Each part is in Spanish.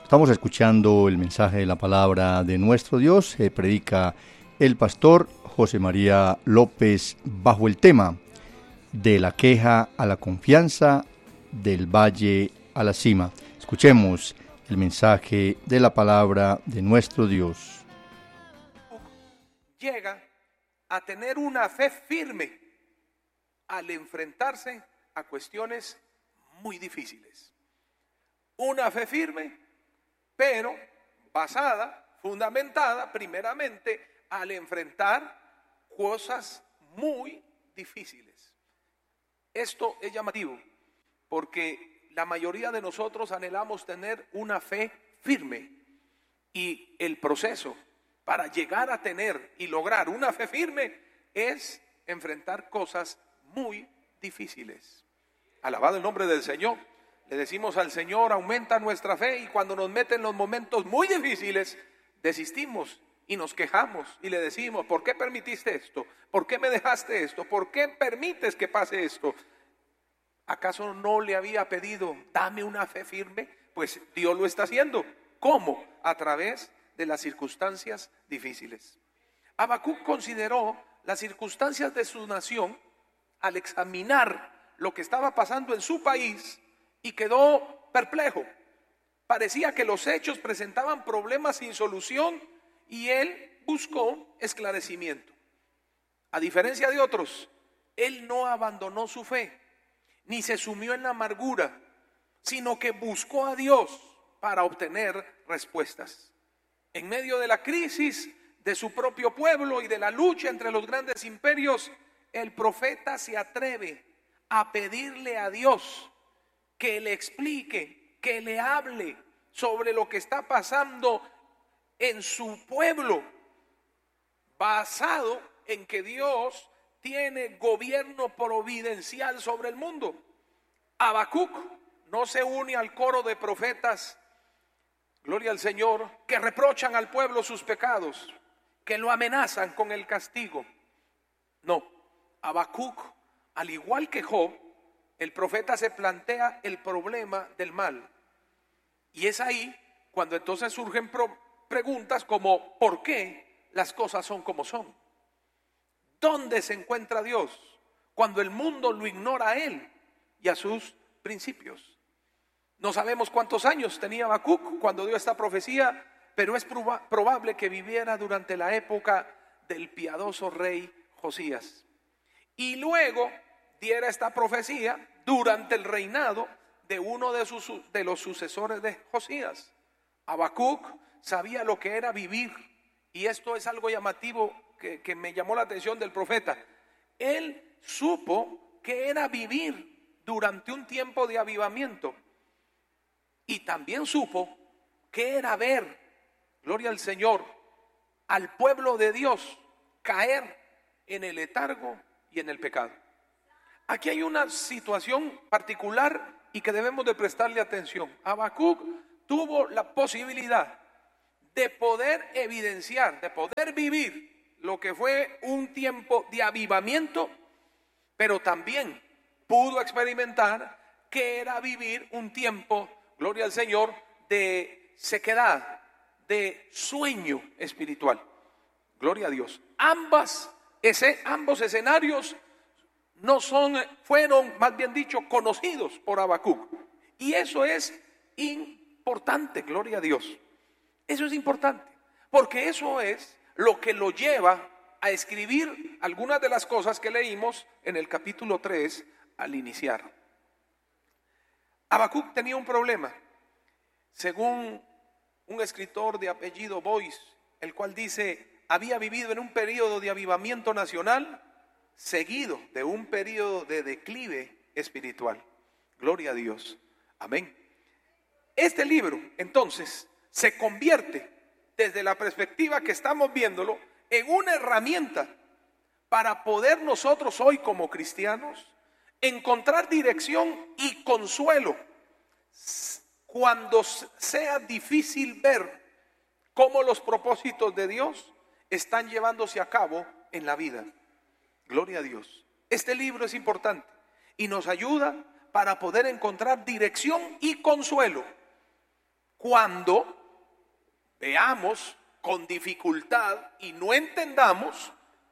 Estamos escuchando el mensaje de la palabra de nuestro Dios. Predica el pastor José María López bajo el tema de la queja a la confianza, del valle a la cima. Escuchemos el mensaje de la palabra de nuestro Dios. Llega a tener una fe firme al enfrentarse a cuestiones muy difíciles. Una fe firme, pero basada, fundamentada primeramente al enfrentar cosas muy difíciles. Esto es llamativo porque la mayoría de nosotros anhelamos tener una fe firme, y el proceso para llegar a tener y lograr una fe firme es enfrentar cosas muy difíciles. Alabado el nombre del Señor. Le decimos al Señor: aumenta nuestra fe, y cuando nos meten los momentos muy difíciles, desistimos y nos quejamos y le decimos: ¿por qué permitiste esto? ¿Por qué me dejaste esto? ¿Por qué permites que pase esto? ¿Acaso no le había pedido: dame una fe firme? Pues Dios lo está haciendo. ¿Cómo? A través de las circunstancias difíciles. Habacuc consideró las circunstancias de su nación al examinar lo que estaba pasando en su país y quedó perplejo. Parecía que los hechos presentaban problemas sin solución y él buscó esclarecimiento. A diferencia de otros, él no abandonó su fe, ni se sumió en la amargura, sino que buscó a Dios para obtener respuestas. En medio de la crisis de su propio pueblo y de la lucha entre los grandes imperios, el profeta se atreve a pedirle a Dios que le explique, que le hable sobre lo que está pasando en su pueblo, basado en que Dios tiene gobierno providencial sobre el mundo. Habacuc no se une al coro de profetas, gloria al Señor, que reprochan al pueblo sus pecados, que lo amenazan con el castigo. No, Habacuc, al igual que Job, el profeta se plantea el problema del mal. Y es ahí cuando entonces surgen preguntas como: ¿por qué las cosas son como son? ¿Dónde se encuentra Dios cuando el mundo lo ignora a Él y a sus principios? No sabemos cuántos años tenía Habacuc cuando dio esta profecía, pero es probable que viviera durante la época del piadoso rey Josías. Y luego diera esta profecía durante el reinado de uno de los sucesores de Josías. Habacuc sabía lo que era vivir, y esto es algo llamativo que me llamó la atención del profeta. Él supo que era vivir durante un tiempo de avivamiento, y también supo que era ver, gloria al Señor, al pueblo de Dios caer en el letargo y en el pecado. Aquí hay una situación particular y que debemos de prestarle atención. Habacuc tuvo la posibilidad de poder evidenciar, de poder vivir lo que fue un tiempo de avivamiento, pero también pudo experimentar que era vivir un tiempo, gloria al Señor, de sequedad, de sueño espiritual. Gloria a Dios. Ambos escenarios fueron, más bien dicho, conocidos por Habacuc. Y eso es importante, gloria a Dios. Eso es importante, porque eso es lo que lo lleva a escribir algunas de las cosas que leímos en el capítulo 3 al iniciar. Habacuc tenía un problema, según un escritor de apellido Boyce, el cual dice: había vivido en un periodo de avivamiento nacional seguido de un periodo de declive espiritual. Gloria a Dios. Amén. Este libro, entonces, se convierte, desde la perspectiva que estamos viéndolo, en una herramienta para poder nosotros hoy como cristianos encontrar dirección y consuelo cuando sea difícil ver cómo los propósitos de Dios están llevándose a cabo en la vida. Gloria a Dios. Este libro es importante y nos ayuda para poder encontrar dirección y consuelo cuando veamos con dificultad y no entendamos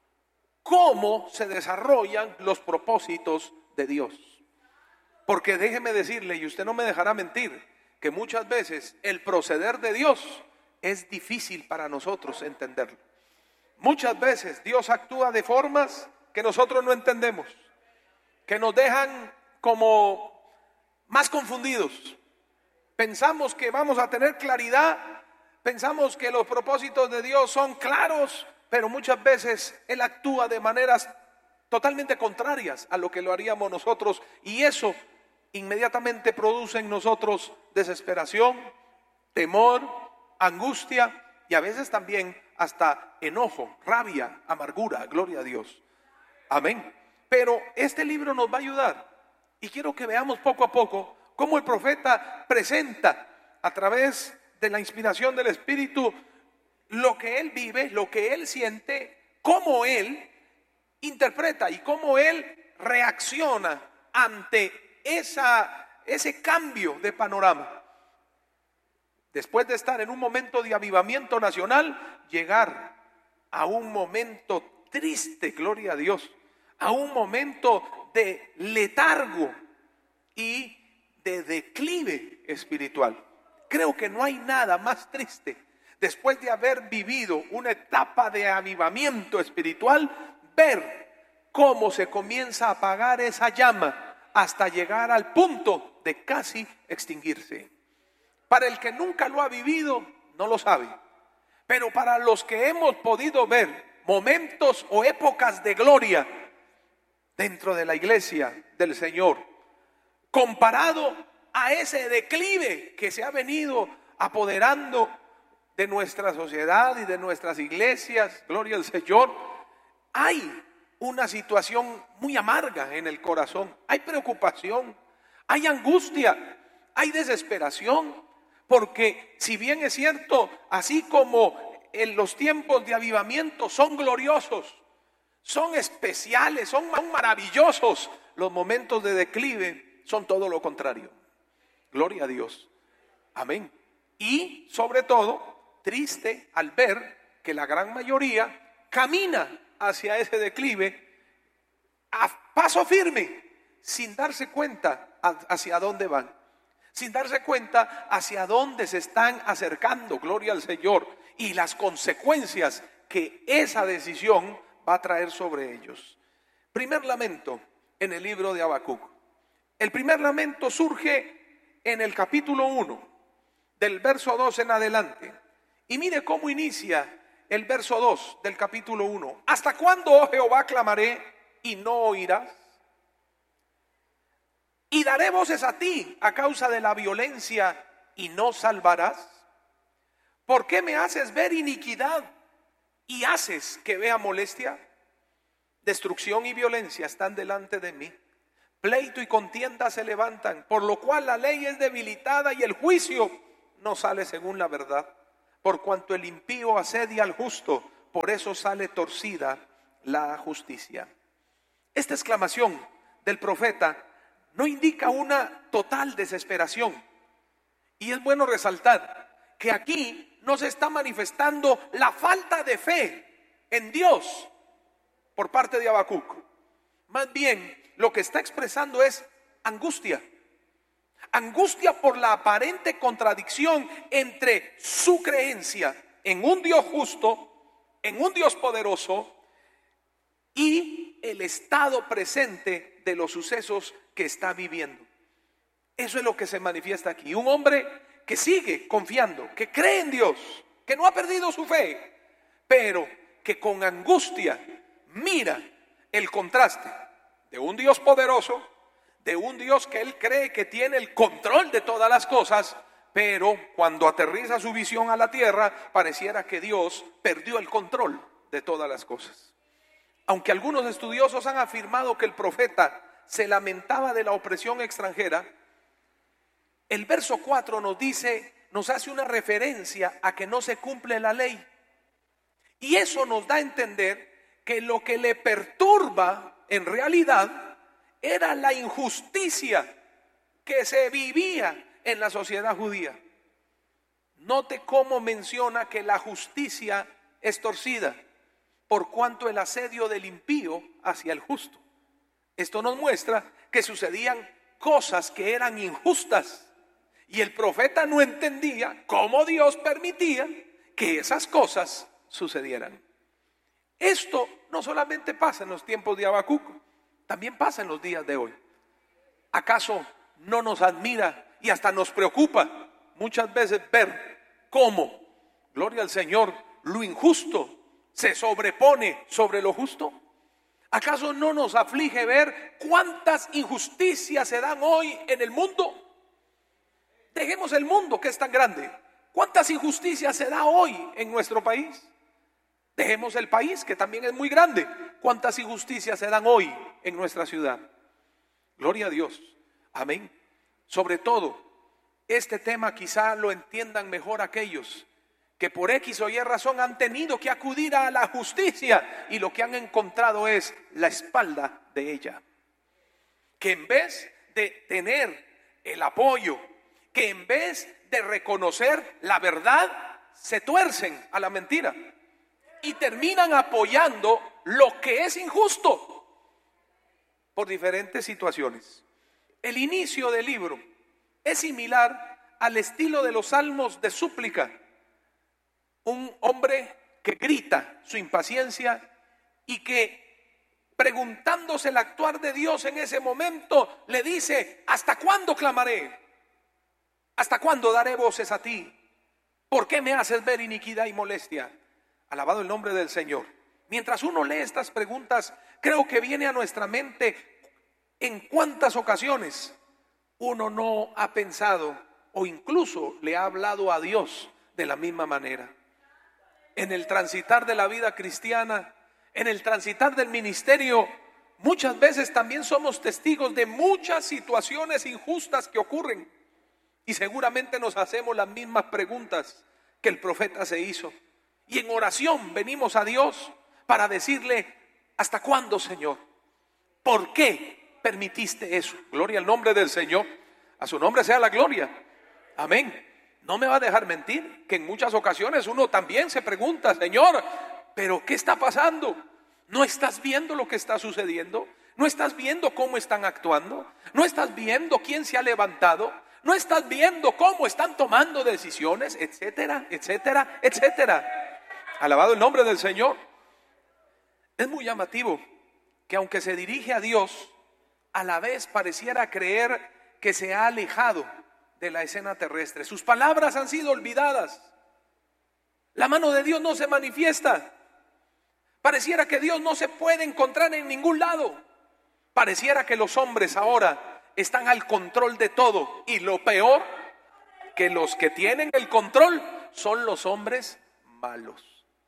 cómo se desarrollan los propósitos de Dios. Porque déjeme decirle, y usted no me dejará mentir, que muchas veces el proceder de Dios es difícil para nosotros entenderlo. Muchas veces Dios actúa de formas que nosotros no entendemos, que nos dejan como más confundidos. Pensamos que vamos a tener claridad, pensamos que los propósitos de Dios son claros, pero muchas veces Él actúa de maneras totalmente contrarias a lo que lo haríamos nosotros, y eso inmediatamente produce en nosotros desesperación, temor, angustia y a veces también hasta enojo, rabia, amargura. Gloria a Dios. Amén. Pero este libro nos va a ayudar, y quiero que veamos poco a poco cómo el profeta presenta a través de la inspiración del Espíritu lo que él vive, lo que él siente, cómo él interpreta y cómo él reacciona ante ese cambio de panorama. Después de estar en un momento de avivamiento nacional, llegar a un momento triste, gloria a Dios, a un momento de letargo y de declive espiritual. Creo que no hay nada más triste, después de haber vivido una etapa de avivamiento espiritual, ver cómo se comienza a apagar esa llama hasta llegar al punto de casi extinguirse. Para el que nunca lo ha vivido, no lo sabe. Pero para los que hemos podido ver momentos o épocas de gloria dentro de la iglesia del Señor, comparado a ese declive que se ha venido apoderando de nuestra sociedad y de nuestras iglesias, gloria al Señor, hay una situación muy amarga en el corazón. Hay preocupación, hay angustia, hay desesperación, porque si bien es cierto, así como en los tiempos de avivamiento son gloriosos, son especiales, son maravillosos, los momentos de declive son todo lo contrario. Gloria a Dios. Amén. Y sobre todo, triste al ver que la gran mayoría camina hacia ese declive a paso firme, sin darse cuenta hacia dónde van, sin darse cuenta hacia dónde se están acercando, gloria al Señor, y las consecuencias que esa decisión va a traer sobre ellos. Primer lamento en el libro de Habacuc. El primer lamento surge en el capítulo 1, del verso 2 en adelante. Y mire cómo inicia el verso 2 del capítulo 1. ¿Hasta cuándo, oh Jehová, clamaré y no oirás? Y daré voces a ti a causa de la violencia y no salvarás. ¿Por qué me haces ver iniquidad y haces que vea molestia? Destrucción y violencia están delante de mí. Pleito y contienda se levantan, por lo cual la ley es debilitada y el juicio no sale según la verdad. Por cuanto el impío asedia al justo, por eso sale torcida la justicia. Esta exclamación del profeta no indica una total desesperación. Y es bueno resaltar que aquí no se está manifestando la falta de fe en Dios por parte de Habacuc. Más bien, lo que está expresando es angustia. Angustia por la aparente contradicción entre su creencia en un Dios justo, en un Dios poderoso, y el estado presente de los sucesos que está viviendo. Eso es lo que se manifiesta aquí. Un hombre que sigue confiando, que cree en Dios, que no ha perdido su fe, pero que con angustia mira el contraste de un Dios poderoso, de un Dios que él cree que tiene el control de todas las cosas, pero cuando aterriza su visión a la tierra, pareciera que Dios perdió el control de todas las cosas. Aunque algunos estudiosos han afirmado que el profeta se lamentaba de la opresión extranjera, el verso 4 nos hace una referencia a que no se cumple la ley. Y eso nos da a entender que lo que le perturba en realidad era la injusticia que se vivía en la sociedad judía. Note cómo menciona que la justicia es torcida, por cuanto el asedio del impío hacia el justo. Esto nos muestra que sucedían cosas que eran injustas y el profeta no entendía cómo Dios permitía que esas cosas sucedieran. Esto no solamente pasa en los tiempos de Habacuc, también pasa en los días de hoy. ¿Acaso no nos admira y hasta nos preocupa muchas veces ver cómo, gloria al Señor, lo injusto se sobrepone sobre lo justo? ¿Acaso no nos aflige ver cuántas injusticias se dan hoy en el mundo? Dejemos el mundo, que es tan grande. ¿Cuántas injusticias se da hoy en nuestro país? Dejemos el país, que también es muy grande. ¿Cuántas injusticias se dan hoy en nuestra ciudad? Gloria a Dios. Amén. Sobre todo, este tema quizá lo entiendan mejor aquellos que por X o Y razón han tenido que acudir a la justicia y lo que han encontrado es la espalda de ella. Que en vez de tener el apoyo, que en vez de reconocer la verdad, se tuercen a la mentira y terminan apoyando lo que es injusto por diferentes situaciones. El inicio del libro es similar al estilo de los salmos de súplica. Un hombre que grita su impaciencia y que, preguntándose el actuar de Dios en ese momento, le dice: ¿hasta cuándo clamaré? ¿Hasta cuándo daré voces a ti? ¿Por qué me haces ver iniquidad y molestia? Alabado el nombre del Señor. Mientras uno lee estas preguntas, creo que viene a nuestra mente en cuántas ocasiones uno no ha pensado o incluso le ha hablado a Dios de la misma manera. En el transitar de la vida cristiana, en el transitar del ministerio, muchas veces también somos testigos de muchas situaciones injustas que ocurren y seguramente nos hacemos las mismas preguntas que el profeta se hizo. Y en oración venimos a Dios para decirle: ¿hasta cuándo, Señor? ¿Por qué permitiste eso? Gloria al nombre del Señor. A su nombre sea la gloria. Amén. No me va a dejar mentir que en muchas ocasiones uno también se pregunta: Señor, ¿pero qué está pasando? ¿No estás viendo lo que está sucediendo? ¿No estás viendo cómo están actuando? ¿No estás viendo quién se ha levantado? ¿No estás viendo cómo están tomando decisiones? Etcétera, etcétera, etcétera. Alabado el nombre del Señor. Es muy llamativo que aunque se dirige a Dios, a la vez pareciera creer que se ha alejado de la escena terrestre. Sus palabras han sido olvidadas. La mano de Dios no se manifiesta. Pareciera que Dios no se puede encontrar en ningún lado. Pareciera que los hombres ahora están al control de todo. Y lo peor, que los que tienen el control son los hombres malos.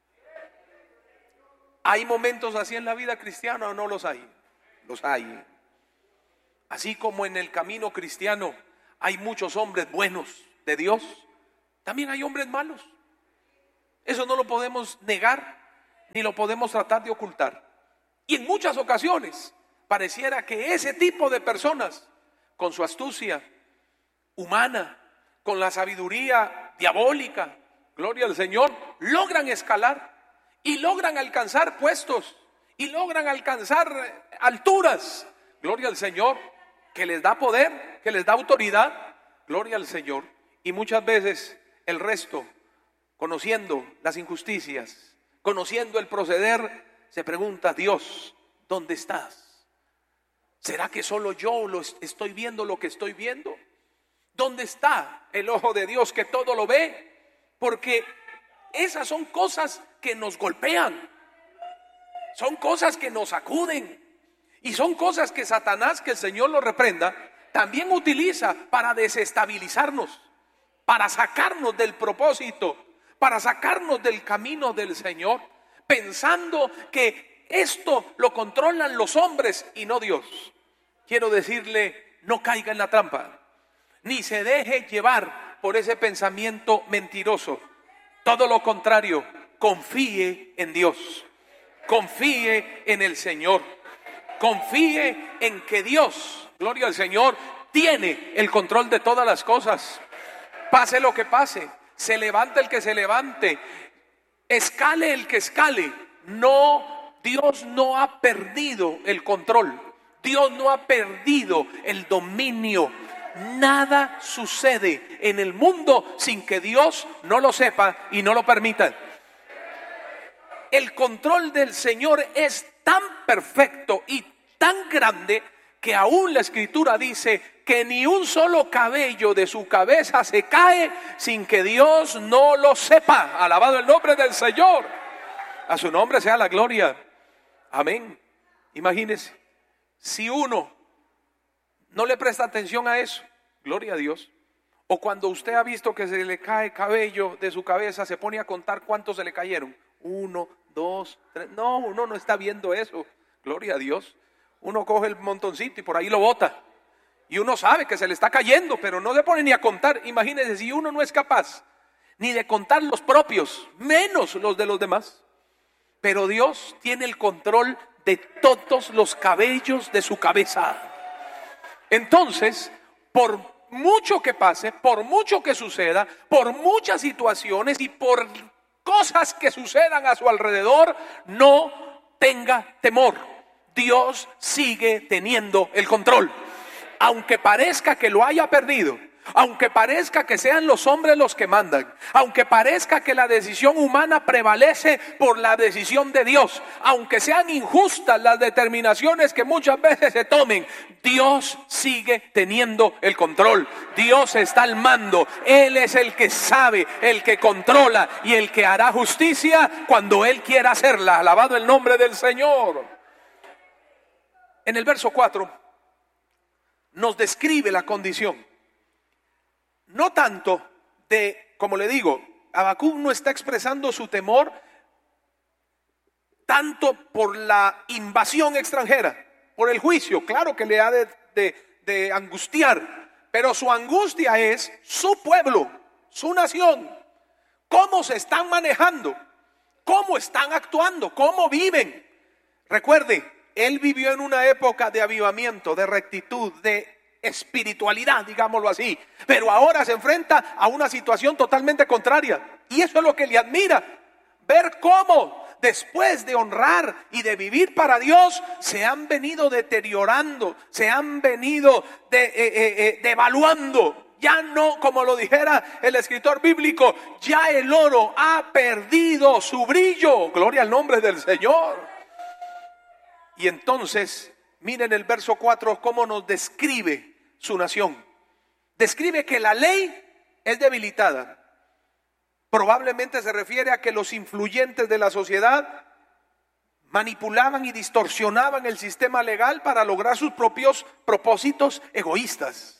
¿Hay momentos así en la vida cristiana o no los hay? Los hay. Así como en el camino cristiano hay muchos hombres buenos de Dios, también hay hombres malos. Eso no lo podemos negar ni lo podemos tratar de ocultar. Y en muchas ocasiones pareciera que ese tipo de personas, con su astucia humana, con la sabiduría diabólica, gloria al Señor, logran escalar y logran alcanzar puestos y logran alcanzar alturas, gloria al Señor, que les da poder, que les da autoridad, gloria al Señor. Y muchas veces el resto, conociendo las injusticias, conociendo el proceder, se pregunta: Dios, ¿dónde estás? ¿Será que solo yo estoy viendo lo que estoy viendo? ¿Dónde está el ojo de Dios que todo lo ve? Porque esas son cosas que nos golpean, son cosas que nos sacuden y son cosas que Satanás, que el Señor lo reprenda, también utiliza para desestabilizarnos, para sacarnos del propósito, para sacarnos del camino del Señor, pensando que esto lo controlan los hombres y no Dios. Quiero decirle: no caiga en la trampa, ni se deje llevar por ese pensamiento mentiroso. Todo lo contrario, confíe en Dios, confíe en el Señor, confíe en que Dios, gloria al Señor, tiene el control de todas las cosas. Pase lo que pase, se levante el que se levante, escale el que escale. No, Dios no ha perdido el control. Dios no ha perdido el dominio. Nada sucede en el mundo sin que Dios no lo sepa y no lo permita. El control del Señor es tan perfecto y tan grande que aún la Escritura dice que ni un solo cabello de su cabeza se cae sin que Dios no lo sepa. Alabado el nombre del Señor. A su nombre sea la gloria. Amén. Imagínese, si uno no le presta atención a eso, gloria a Dios. O cuando usted ha visto que se le cae cabello de su cabeza, se pone a contar cuántos se le cayeron. 1, 2, 3. No, uno no está viendo eso. Gloria a Dios. Uno coge el montoncito y por ahí lo bota. Y uno sabe que se le está cayendo, pero no se pone ni a contar. Imagínense, si uno no es capaz ni de contar los propios, menos los de los demás. Pero Dios tiene el control de todos los cabellos de su cabeza. Entonces, por mucho que pase, por mucho que suceda, por muchas situaciones y por cosas que sucedan a su alrededor, no tenga temor. Dios sigue teniendo el control. Aunque parezca que lo haya perdido, aunque parezca que sean los hombres los que mandan, aunque parezca que la decisión humana prevalece por la decisión de Dios, aunque sean injustas las determinaciones que muchas veces se tomen, Dios sigue teniendo el control. Dios está al mando. Él es el que sabe, el que controla y el que hará justicia cuando Él quiera hacerla. Alabado el nombre del Señor. En el verso 4 nos describe la condición. No tanto de, como le digo, Habacuc no está expresando su temor tanto por la invasión extranjera, por el juicio. Claro que le ha de angustiar, pero su angustia es su pueblo, su nación. ¿Cómo se están manejando? ¿Cómo están actuando? ¿Cómo viven? Recuerde, él vivió en una época de avivamiento, de rectitud, de espiritualidad, digámoslo así, pero ahora se enfrenta a una situación totalmente contraria, y eso es lo que le admira, ver cómo después de honrar y de vivir para Dios se han venido deteriorando, se han venido devaluando. Ya no, como lo dijera el escritor bíblico, ya el oro ha perdido su brillo. Gloria al nombre del Señor. Y entonces, miren el verso 4 cómo nos describe su nación. Describe que la ley es debilitada. Probablemente se refiere a que los influyentes de la sociedad manipulaban y distorsionaban el sistema legal para lograr sus propios propósitos egoístas.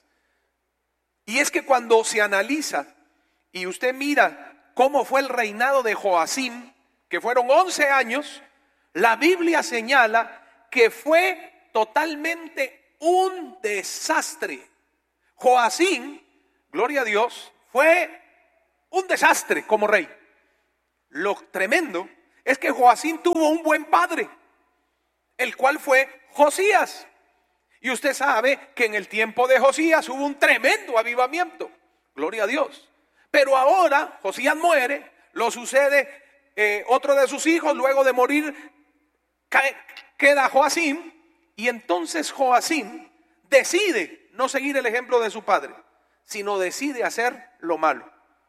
Y es que cuando se analiza y usted mira cómo fue el reinado de Joacim, que fueron 11 años, la Biblia señala que fue totalmente un desastre. Joacim, gloria a Dios, fue un desastre como rey. Lo tremendo es que Joacim tuvo un buen padre, el cual fue Josías. Y usted sabe que en el tiempo de Josías hubo un tremendo avivamiento. Gloria a Dios. Pero ahora Josías muere, lo sucede otro de sus hijos, luego de morir queda Joacim. Y entonces Joacim decide no seguir el ejemplo de su padre, sino decide hacer lo malo.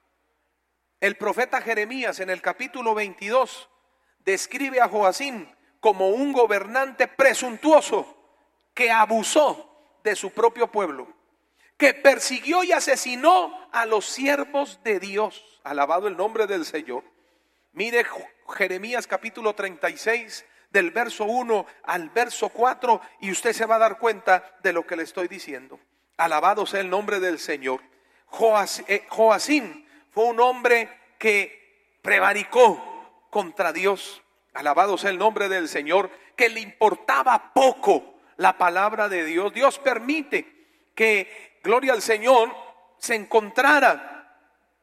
El profeta Jeremías en el capítulo 22 describe a Joacim como un gobernante presuntuoso que abusó de su propio pueblo, que persiguió y asesinó a los siervos de Dios. Alabado el nombre del Señor. Mire Jeremías capítulo 36 del verso 1 al verso 4 y usted se va a dar cuenta de lo que le estoy diciendo. Alabado sea el nombre del Señor. Joacim fue un hombre que prevaricó contra Dios. Alabado sea el nombre del Señor, que le importaba poco la palabra de Dios. Dios permite que, gloria al Señor, se encontrara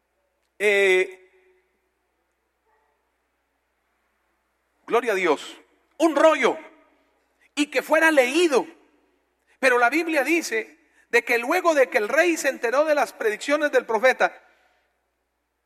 gloria a Dios, un rollo y que fuera leído. Pero la Biblia dice de que luego de que el rey se enteró de las predicciones del profeta,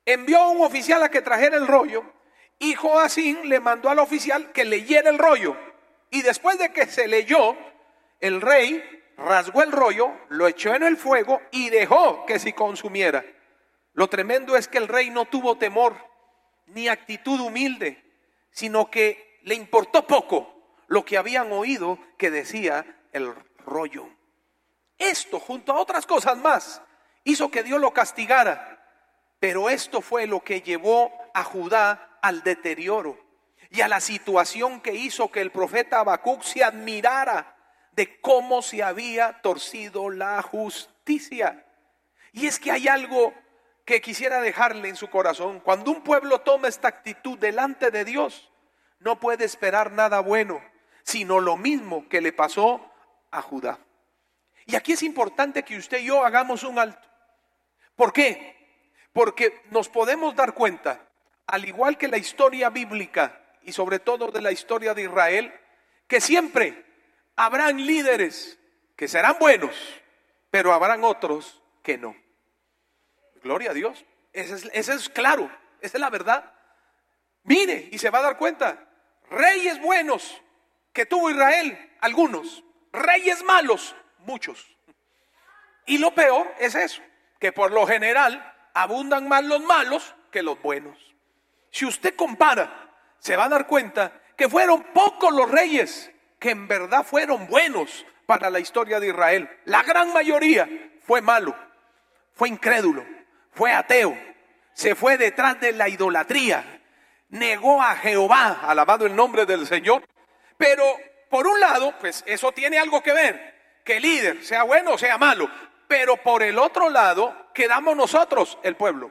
envió a un oficial a que trajera el rollo, y Joacín le mandó al oficial que leyera el rollo. Y después de que se leyó, el rey rasgó el rollo, lo echó en el fuego y dejó que se consumiera. Lo tremendo es que el rey no tuvo temor ni actitud humilde, sino que le importó poco lo que habían oído que decía el rollo. Esto, junto a otras cosas más, hizo que Dios lo castigara. Pero esto fue lo que llevó a Judá al deterioro y a la situación que hizo que el profeta Habacuc se admirara de cómo se había torcido la justicia. Y es que hay algo que quisiera dejarle en su corazón. Cuando un pueblo toma esta actitud delante de Dios, no puede esperar nada bueno, sino lo mismo que le pasó a Judá. Y aquí es importante que usted y yo hagamos un alto. ¿Por qué? Porque nos podemos dar cuenta, al igual que la historia bíblica y sobre todo de la historia de Israel, que siempre habrán líderes que serán buenos, pero habrán otros que no. Gloria a Dios. Ese es claro, esa es la verdad. Mire y se va a dar cuenta, reyes buenos que tuvo Israel, algunos, reyes malos, muchos. Y lo peor es eso, que por lo general abundan más los malos que los buenos. Si usted compara, se va a dar cuenta que fueron pocos los reyes que en verdad fueron buenos para la historia de Israel. La gran mayoría fue malo, fue incrédulo, fue ateo, se fue detrás de la idolatría, negó a Jehová, alabado el nombre del Señor. Pero por un lado, pues eso tiene algo que ver, que el líder sea bueno o sea malo. Pero por el otro lado quedamos nosotros, el pueblo.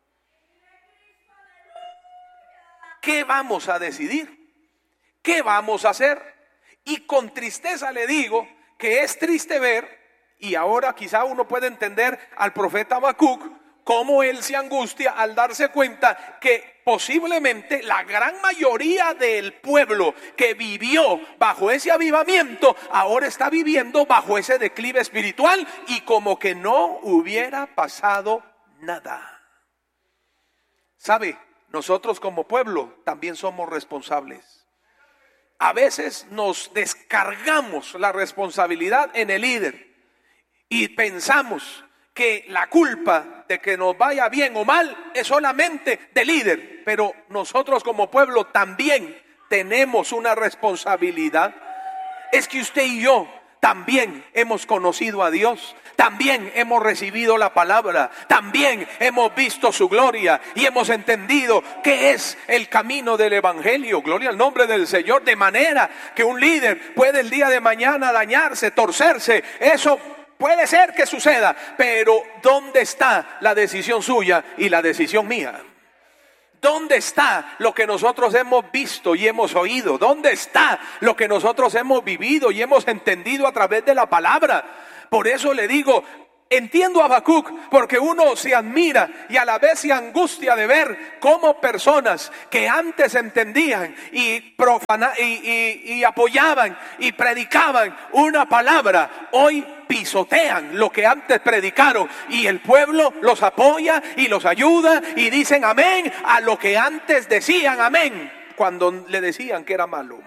¿Qué vamos a decidir? ¿Qué vamos a hacer? Y con tristeza le digo que es triste ver, y ahora quizá uno puede entender al profeta Habacuc, cómo él se angustia al darse cuenta que posiblemente la gran mayoría del pueblo que vivió bajo ese avivamiento, ahora está viviendo bajo ese declive espiritual y como que no hubiera pasado nada. ¿Sabe? Nosotros como pueblo también somos responsables. A veces nos descargamos la responsabilidad en el líder y pensamos que la culpa de que nos vaya bien o mal es solamente del líder, pero nosotros como pueblo también tenemos una responsabilidad. Es que usted y yo también hemos conocido a Dios, también hemos recibido la palabra, también hemos visto su gloria y hemos entendido qué es el camino del evangelio. Gloria al nombre del Señor. De manera que un líder puede el día de mañana dañarse, torcerse, eso puede ser que suceda, pero ¿dónde está la decisión suya y la decisión mía? ¿Dónde está lo que nosotros hemos visto y hemos oído? ¿Dónde está lo que nosotros hemos vivido y hemos entendido a través de la palabra? Por eso le digo, entiendo a Habacuc, porque uno se admira y a la vez se angustia de ver cómo personas que antes entendían y apoyaban y predicaban una palabra, hoy pisotean lo que antes predicaron y el pueblo los apoya y los ayuda y dicen amén a lo que antes decían amén cuando le decían que era malo.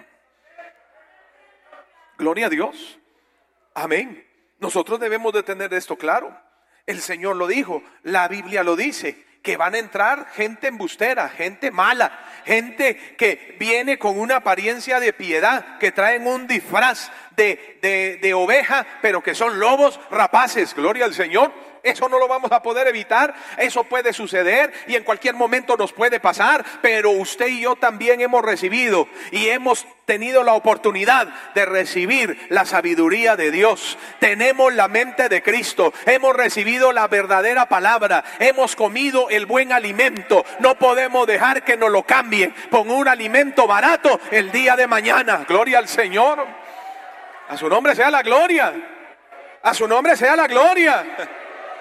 Gloria a Dios. Amén. Nosotros debemos de tener esto claro. El Señor lo dijo, la Biblia lo dice, que van a entrar gente embustera, gente mala, gente que viene con una apariencia de piedad, que traen un disfraz de oveja, pero que son lobos rapaces. Gloria al Señor. Eso no lo vamos a poder evitar, eso puede suceder y en cualquier momento nos puede pasar, pero usted y yo también hemos recibido y hemos tenido la oportunidad de recibir la sabiduría de Dios. Tenemos la mente de Cristo, hemos recibido la verdadera palabra, hemos comido el buen alimento. No podemos dejar que nos lo cambien con un alimento barato el día de mañana. Gloria al Señor. A su nombre sea la gloria. A su nombre sea la gloria.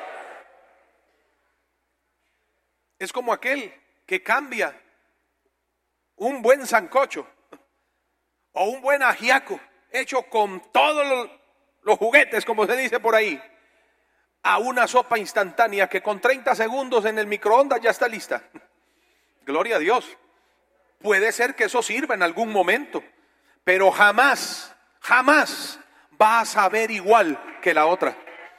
Es como aquel que cambia un buen sancocho o un buen ajiaco hecho con todos los juguetes, como se dice por ahí, a una sopa instantánea que con 30 segundos en el microondas ya está lista. Gloria a Dios. Puede ser que eso sirva en algún momento, pero jamás va a saber igual que la otra.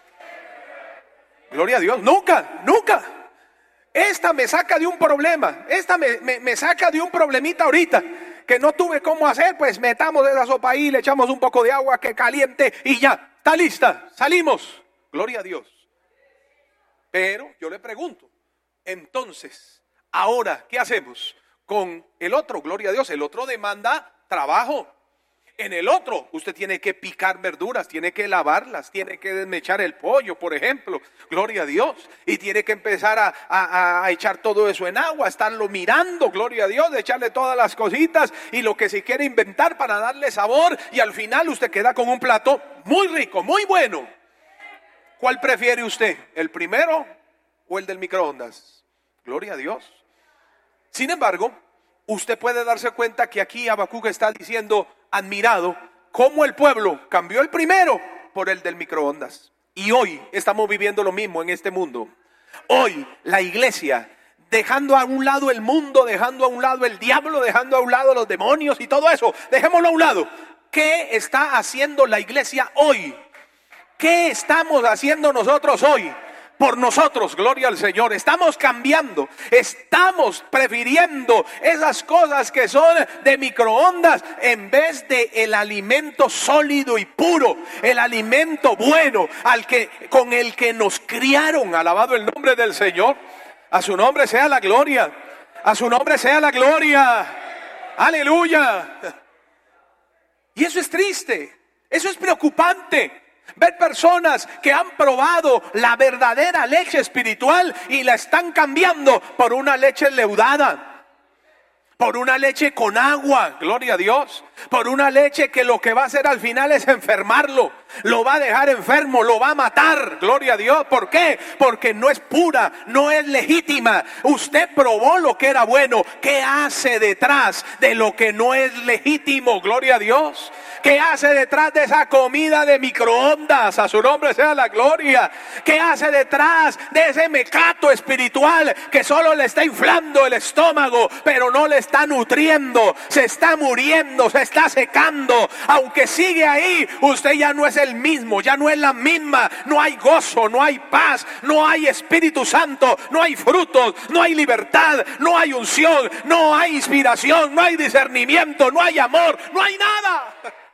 Gloria a Dios, nunca. Esta me saca de un problema, esta me saca de un problemita ahorita, que no tuve cómo hacer, pues metamos esa sopa ahí, le echamos un poco de agua que caliente y ya, está lista, salimos. Gloria a Dios. Pero yo le pregunto, entonces, ahora, ¿qué hacemos con el otro? Gloria a Dios, el otro demanda trabajo. En el otro, usted tiene que picar verduras, tiene que lavarlas, tiene que desmechar el pollo, por ejemplo, gloria a Dios, y tiene que empezar a echar todo eso en agua, estarlo mirando, gloria a Dios, de echarle todas las cositas y lo que se quiere inventar para darle sabor, y al final usted queda con un plato muy rico, muy bueno. ¿Cuál prefiere usted? ¿El primero o el del microondas? Gloria a Dios. Sin embargo, usted puede darse cuenta que aquí Habacuc está diciendo, admirado, cómo el pueblo cambió el primero por el del microondas. Y hoy estamos viviendo lo mismo en este mundo. Hoy la iglesia, dejando a un lado el mundo, dejando a un lado el diablo, dejando a un lado los demonios y todo eso, dejémoslo a un lado. ¿Qué está haciendo la iglesia hoy? ¿Qué estamos haciendo nosotros hoy? Por nosotros, gloria al Señor, estamos cambiando, estamos prefiriendo esas cosas que son de microondas en vez de el alimento sólido y puro, el alimento bueno con el que nos criaron. Alabado el nombre del Señor, a su nombre sea la gloria, a su nombre sea la gloria, aleluya. Y eso es triste, eso es preocupante. Ver personas que han probado la verdadera leche espiritual y la están cambiando por una leche leudada, por una leche con agua, gloria a Dios, por una leche que lo que va a hacer al final es enfermarlo, lo va a dejar enfermo, lo va a matar, gloria a Dios. ¿Por qué? Porque no es pura, no es legítima. Usted probó lo que era bueno. ¿Qué hace detrás de lo que no es legítimo? Gloria a Dios. ¿Qué hace detrás de esa comida de microondas? A su nombre sea la gloria. ¿Qué hace detrás de ese mecato espiritual que solo le está inflando el estómago, pero no le está nutriendo? Se está muriendo, se está secando. Aunque sigue ahí, usted ya no es el mismo, ya no es la misma. No hay gozo, no hay paz, no hay Espíritu Santo, no hay frutos, no hay libertad, no hay unción, no hay inspiración, no hay discernimiento, no hay amor, no hay nada.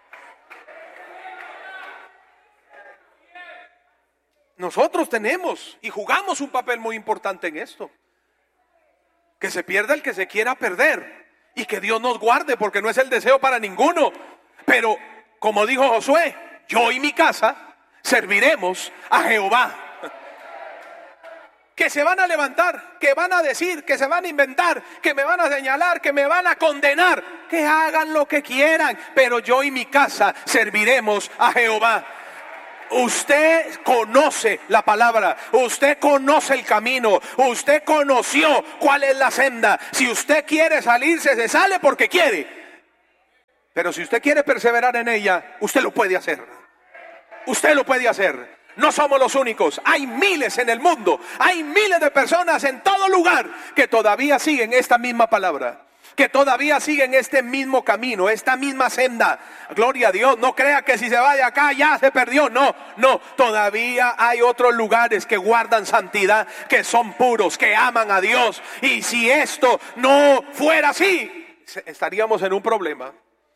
Nosotros tenemos y jugamos un papel muy importante en esto. Que se pierda el que se quiera perder y que Dios nos guarde, porque no es el deseo para ninguno. Pero como dijo Josué, yo y mi casa serviremos a Jehová. Que se van a levantar, que van a decir, que se van a inventar, que me van a señalar, que me van a condenar, que hagan lo que quieran, pero yo y mi casa serviremos a Jehová. Usted conoce la palabra, usted conoce el camino, usted conoció cuál es la senda. Si usted quiere salirse, se sale porque quiere. Pero si usted quiere perseverar en ella, usted lo puede hacer. Usted lo puede hacer. No somos los únicos, hay miles en el mundo, hay miles de personas en todo lugar que todavía siguen esta misma palabra, que todavía siguen este mismo camino, esta misma senda. Gloria a Dios. No crea que si se va de acá ya se perdió. No, todavía hay otros lugares que guardan santidad, que son puros, que aman a Dios. Y si esto no fuera así, estaríamos en un problema.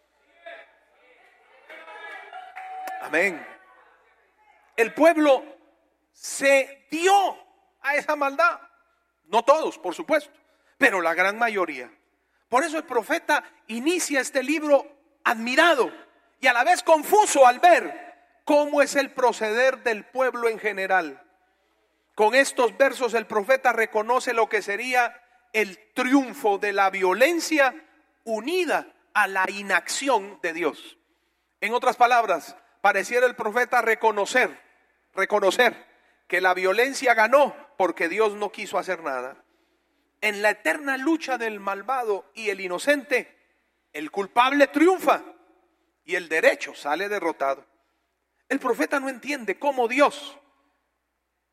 Amén. El pueblo se dio a esa maldad. No todos, por supuesto, pero la gran mayoría. Por eso el profeta inicia este libro admirado y a la vez confuso al ver cómo es el proceder del pueblo en general. Con estos versos el profeta reconoce lo que sería el triunfo de la violencia unida a la inacción de Dios. En otras palabras, pareciera el profeta reconocer que la violencia ganó porque Dios no quiso hacer nada. En la eterna lucha del malvado y el inocente, el culpable triunfa y el derecho sale derrotado. El profeta no entiende cómo Dios,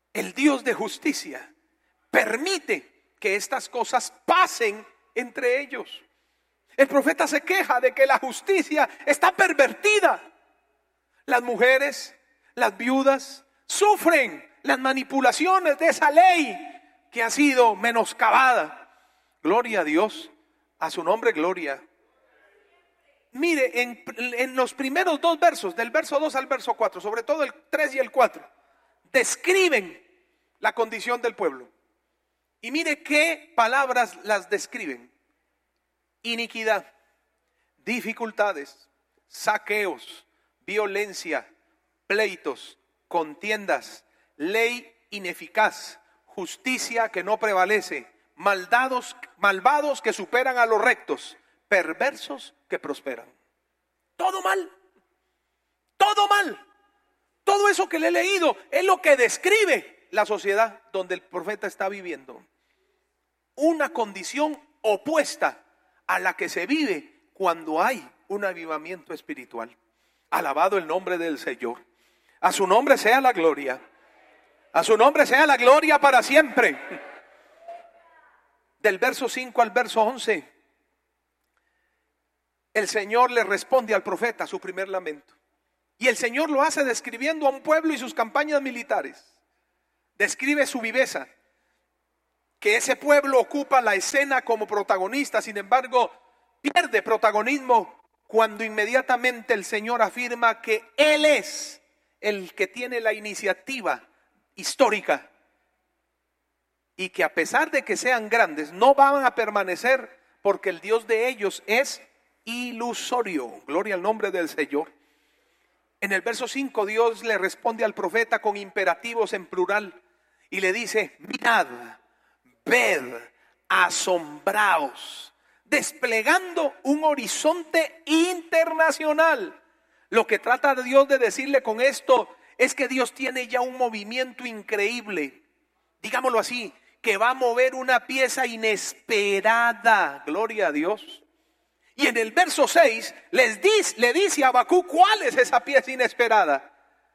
el Dios de justicia, permite que estas cosas pasen entre ellos. El profeta se queja de que la justicia está pervertida. Las mujeres, las viudas, sufren las manipulaciones de esa ley que ha sido menoscabada. Gloria a Dios, a su nombre gloria. Mire, en los primeros dos versos, del verso 2 al verso 4, sobre todo el 3 y el 4, describen la condición del pueblo. Y mire qué palabras las describen: iniquidad, dificultades, saqueos, violencia, pleitos, contiendas, ley ineficaz, justicia que no prevalece, malvados que superan a los rectos, perversos que prosperan. Todo mal, todo mal. Todo eso que le he leído es lo que describe la sociedad donde el profeta está viviendo. Una condición opuesta a la que se vive cuando hay un avivamiento espiritual. Alabado el nombre del Señor. A su nombre sea la gloria. A su nombre sea la gloria para siempre. Del verso 5 al verso 11, el Señor le responde al profeta su primer lamento. Y el Señor lo hace describiendo a un pueblo y sus campañas militares. Describe su viveza, que ese pueblo ocupa la escena como protagonista, sin embargo, pierde protagonismo cuando inmediatamente el Señor afirma que Él es el que tiene la iniciativa histórica y que a pesar de que sean grandes, no van a permanecer porque el Dios de ellos es ilusorio. Gloria al nombre del Señor. En el verso 5 Dios le responde al profeta con imperativos en plural y le dice: mirad, ved, asombraos, desplegando un horizonte internacional. Lo que trata Dios de decirle con esto es que Dios tiene ya un movimiento increíble, digámoslo así, que va a mover una pieza inesperada. Gloria a Dios. Y en el verso 6 le dice a Habacuc cuál es esa pieza inesperada.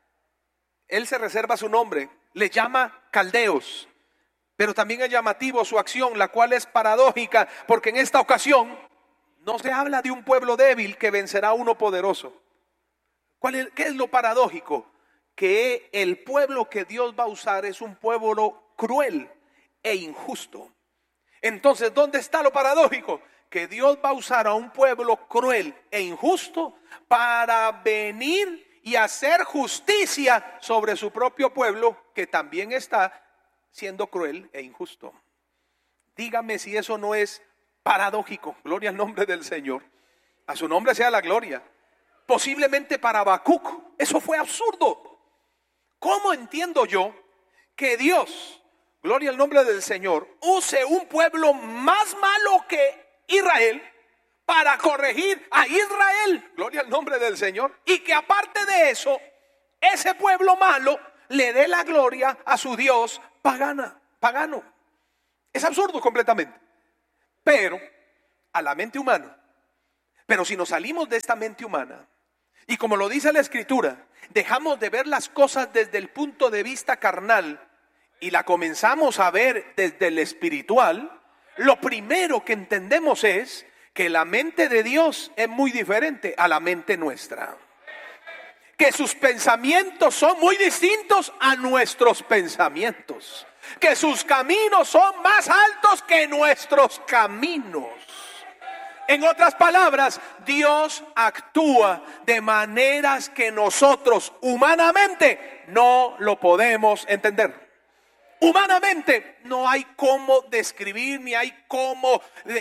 Él se reserva su nombre, le llama caldeos, pero también es llamativo su acción, la cual es paradójica, porque en esta ocasión no se habla de un pueblo débil que vencerá a uno poderoso. ¿Qué es lo paradójico? Que el pueblo que Dios va a usar es un pueblo cruel e injusto. Entonces, ¿dónde está lo paradójico? Que Dios va a usar a un pueblo cruel e injusto para venir y hacer justicia sobre su propio pueblo, que también está siendo cruel e injusto. Dígame si eso no es paradójico. Gloria al nombre del Señor. A su nombre sea la gloria. Posiblemente para Habacuc eso fue absurdo. ¿Cómo entiendo yo que Dios, gloria al nombre del Señor, use un pueblo más malo que Israel para corregir a Israel? Gloria al nombre del Señor. Y que aparte de eso, ese pueblo malo le dé la gloria a su Dios pagano. Es absurdo completamente. Pero a la mente humana. Pero si nos salimos de esta mente humana y, como lo dice la Escritura, dejamos de ver las cosas desde el punto de vista carnal y la comenzamos a ver desde el espiritual, lo primero que entendemos es que la mente de Dios es muy diferente a la mente nuestra. Que sus pensamientos son muy distintos a nuestros pensamientos. Que sus caminos son más altos que nuestros caminos. En otras palabras, Dios actúa de maneras que nosotros humanamente no lo podemos entender. Humanamente no hay cómo describir, ni hay cómo,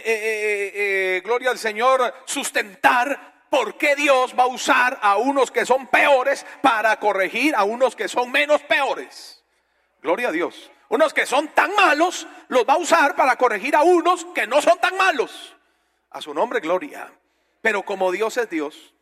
gloria al Señor, sustentar por qué Dios va a usar a unos que son peores para corregir a unos que son menos peores. Gloria a Dios. Unos que son tan malos los va a usar para corregir a unos que no son tan malos. A su nombre, gloria. Pero como Dios es Dios,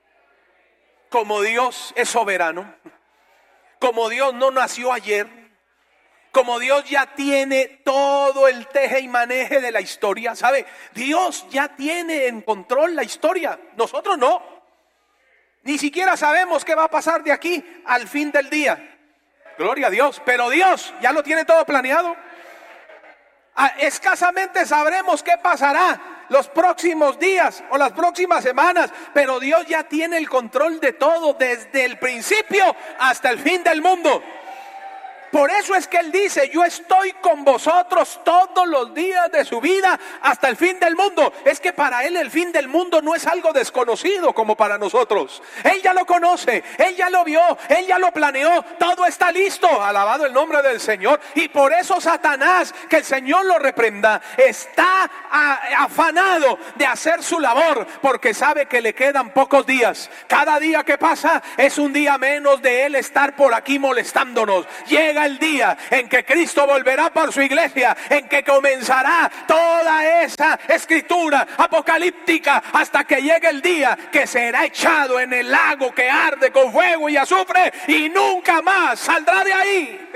como Dios es soberano, como Dios no nació ayer, como Dios ya tiene todo el teje y maneje de la historia, ¿sabe? Dios ya tiene en control la historia. Nosotros no. Ni siquiera sabemos qué va a pasar de aquí al fin del día. Gloria a Dios. Pero Dios ya lo tiene todo planeado. Escasamente sabremos qué pasará los próximos días o las próximas semanas, pero Dios ya tiene el control de todo desde el principio hasta el fin del mundo. Por eso es que Él dice: yo estoy con vosotros todos los días de su vida hasta el fin del mundo. Es que para Él el fin del mundo no es algo desconocido como para nosotros. Él ya lo conoce, Él ya lo vio, Él ya lo planeó, todo está listo. Alabado el nombre del Señor. Y por eso Satanás, que el Señor lo reprenda, está afanado de hacer su labor, porque sabe que le quedan pocos días. Cada día que pasa es un día menos de Él estar por aquí molestándonos. Llega el día en que Cristo volverá por su iglesia, en que comenzará toda esa escritura apocalíptica, hasta que llegue el día que será echado en el lago que arde con fuego y azufre y nunca más saldrá de ahí.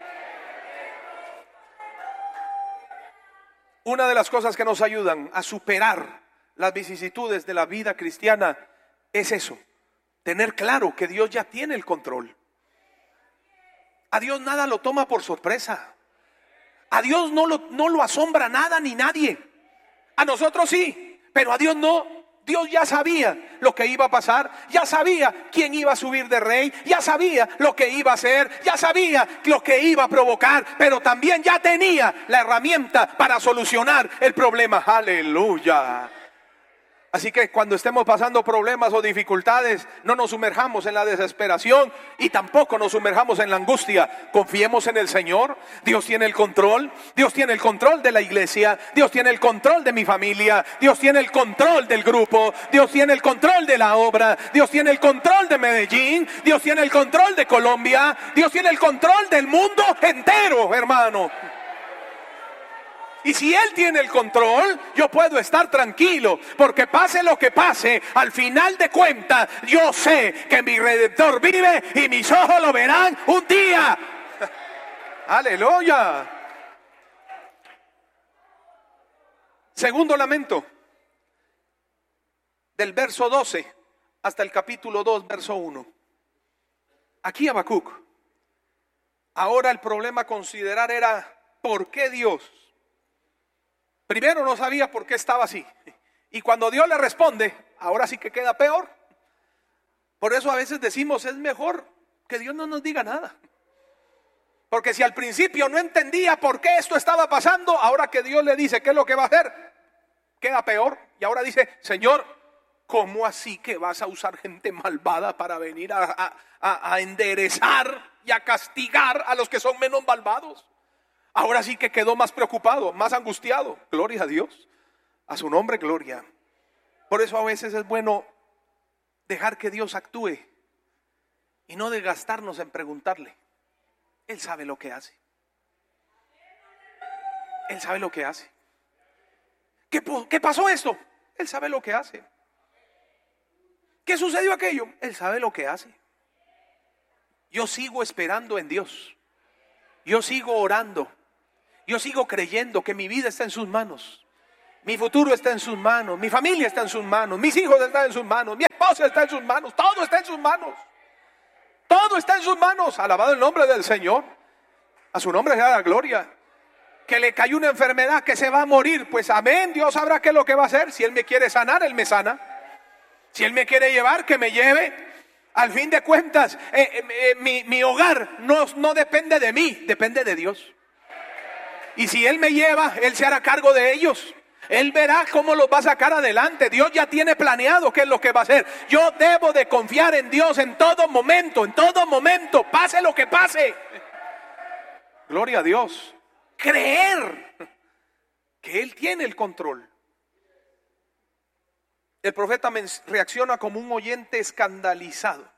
Una de las cosas que nos ayudan a superar las vicisitudes de la vida cristiana es eso: tener claro que Dios ya tiene el control. A Dios nada lo toma por sorpresa. A Dios no lo asombra nada ni nadie. A nosotros sí, pero a Dios no. Dios ya sabía lo que iba a pasar, ya sabía quién iba a subir de rey, ya sabía lo que iba a hacer, ya sabía lo que iba a provocar, pero también ya tenía la herramienta para solucionar el problema. Aleluya. Así que cuando estemos pasando problemas o dificultades, no nos sumerjamos en la desesperación y tampoco nos sumerjamos en la angustia. Confiemos en el Señor. Dios tiene el control. Dios tiene el control de la iglesia. Dios tiene el control de mi familia. Dios tiene el control del grupo. Dios tiene el control de la obra. Dios tiene el control de Medellín. Dios tiene el control de Colombia. Dios tiene el control del mundo entero, hermano. Y si Él tiene el control, yo puedo estar tranquilo, porque pase lo que pase, al final de cuentas, yo sé que mi Redentor vive y mis ojos lo verán un día. Aleluya. Segundo lamento, del verso 12 hasta el capítulo 2, verso 1. Aquí Habacuc, ahora el problema a considerar era: ¿por qué Dios? Primero no sabía por qué estaba así. Y cuando Dios le responde, ahora sí que queda peor. Por eso a veces decimos: es mejor que Dios no nos diga nada. Porque si al principio no entendía por qué esto estaba pasando, ahora que Dios le dice qué es lo que va a hacer, queda peor. Y ahora dice: Señor, ¿cómo así que vas a usar gente malvada para venir a enderezar y a castigar a los que son menos malvados? Ahora sí que quedó más preocupado, más angustiado. Gloria a Dios, a su nombre gloria. Por eso a veces es bueno dejar que Dios actúe y no desgastarnos en preguntarle. Él sabe lo que hace. Él sabe lo que hace. ¿Qué pasó esto? Él sabe lo que hace. ¿Qué sucedió aquello? Él sabe lo que hace. Yo sigo esperando en Dios. Yo sigo orando. Yo sigo creyendo que mi vida está en sus manos. Mi futuro está en sus manos. Mi familia está en sus manos. Mis hijos están en sus manos. Mi esposa está en sus manos. Todo está en sus manos. Todo está en sus manos. Alabado el nombre del Señor. A su nombre sea la gloria. Que le cayó una enfermedad, que se va a morir. Pues amén. Dios sabrá qué es lo que va a hacer. Si Él me quiere sanar, Él me sana. Si Él me quiere llevar, que me lleve. Al fin de cuentas, mi hogar no depende de mí, depende de Dios. Y si Él me lleva, Él se hará cargo de ellos. Él verá cómo los va a sacar adelante. Dios ya tiene planeado qué es lo que va a hacer. Yo debo de confiar en Dios en todo momento, pase lo que pase. Gloria a Dios. Creer que Él tiene el control. El profeta reacciona como un oyente escandalizado.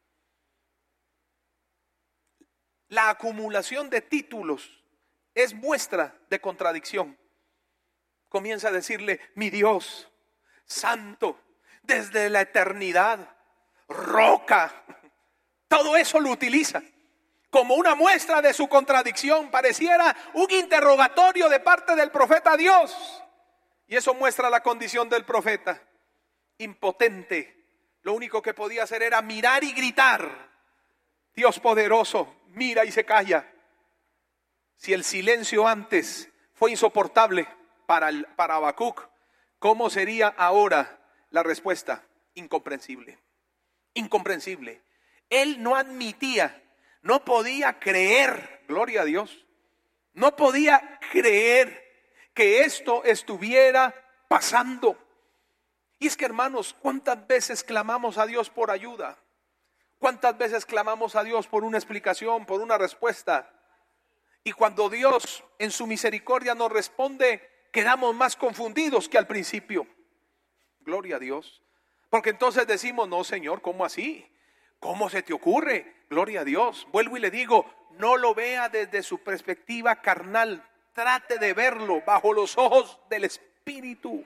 La acumulación de títulos es muestra de contradicción. Comienza a decirle: mi Dios, santo, desde la eternidad, roca. Todo eso lo utiliza como una muestra de su contradicción. Pareciera un interrogatorio de parte del profeta a Dios. Y eso muestra la condición del profeta. Impotente. Lo único que podía hacer era mirar y gritar: Dios poderoso, mira y se calla. Si el silencio antes fue insoportable para Habacuc, ¿cómo sería ahora la respuesta? Incomprensible. Incomprensible. Él no admitía, no podía creer, gloria a Dios, no podía creer que esto estuviera pasando. Y es que, hermanos, ¿cuántas veces clamamos a Dios por ayuda? ¿Cuántas veces clamamos a Dios por una explicación, por una respuesta? Y cuando Dios en su misericordia nos responde, quedamos más confundidos que al principio. Gloria a Dios. Porque entonces decimos, no, Señor, ¿cómo así? ¿Cómo se te ocurre? Gloria a Dios. Vuelvo y le digo, no lo vea desde su perspectiva carnal. Trate de verlo bajo los ojos del Espíritu.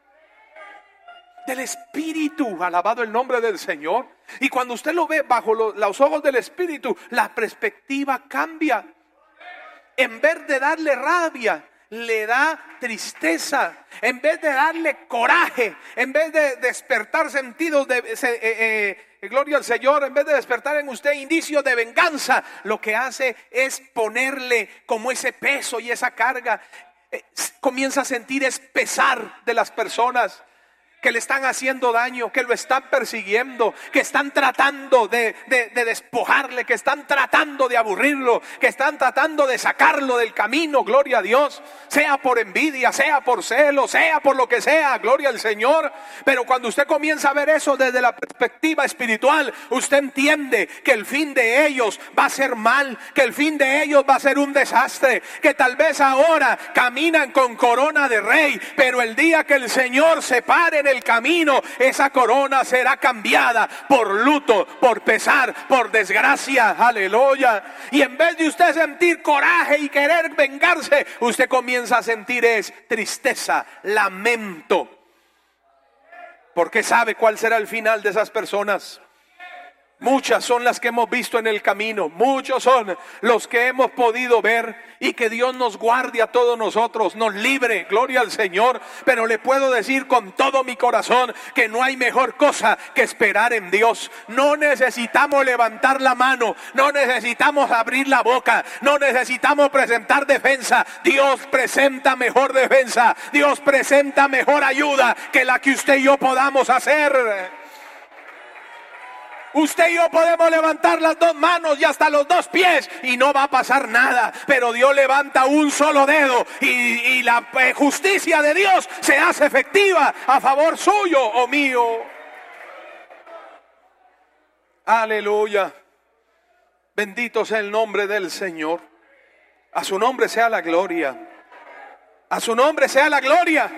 Del Espíritu, alabado el nombre del Señor. Y cuando usted lo ve bajo los ojos del Espíritu, la perspectiva cambia. En vez de darle rabia, le da tristeza. En vez de darle coraje, en vez de despertar sentidos de gloria al Señor, en vez de despertar en usted indicios de venganza, lo que hace es ponerle como ese peso y esa carga. Comienza a sentir es pesar de las personas que le están haciendo daño, que lo están persiguiendo, que están tratando de despojarle, que están tratando de aburrirlo, que están tratando de sacarlo del camino, gloria a Dios, sea por envidia, sea por celo, sea por lo que sea, gloria al Señor. Pero cuando usted comienza a ver eso desde la perspectiva espiritual, usted entiende que el fin de ellos va a ser mal, que el fin de ellos va a ser un desastre, que tal vez ahora caminan con corona de rey, pero el día que el Señor se pare en el camino, esa corona será cambiada por luto, por pesar, por desgracia, aleluya. Y en vez de usted sentir coraje y querer vengarse, usted comienza a sentir es tristeza, lamento, porque sabe cuál será el final de esas personas. Muchas son las que hemos visto en el camino, muchos son los que hemos podido ver, y que Dios nos guarde a todos nosotros, nos libre, gloria al Señor. Pero le puedo decir con todo mi corazón que no hay mejor cosa que esperar en Dios. No necesitamos levantar la mano, no necesitamos abrir la boca, no necesitamos presentar defensa. Dios presenta mejor defensa, Dios presenta mejor ayuda que la que usted y yo podamos hacer. Usted y yo podemos levantar las dos manos y hasta los dos pies y no va a pasar nada, pero Dios levanta un solo dedo y la justicia de Dios se hace efectiva a favor suyo o mío. Aleluya. Bendito sea el nombre del Señor. A su nombre sea la gloria. A su nombre sea la gloria.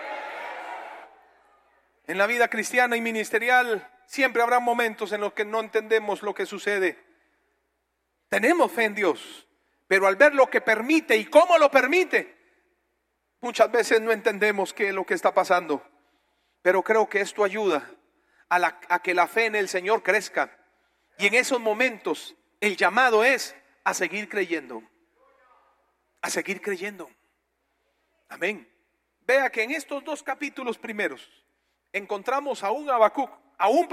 En la vida cristiana y ministerial siempre habrá momentos en los que no entendemos lo que sucede. Tenemos fe en Dios, pero al ver lo que permite y cómo lo permite, muchas veces no entendemos qué es lo que está pasando. Pero creo que esto ayuda a que la fe en el Señor crezca. Y en esos momentos el llamado es a seguir creyendo. A seguir creyendo. Amén. Vea que en estos dos capítulos primeros encontramos a un Habacuc, a un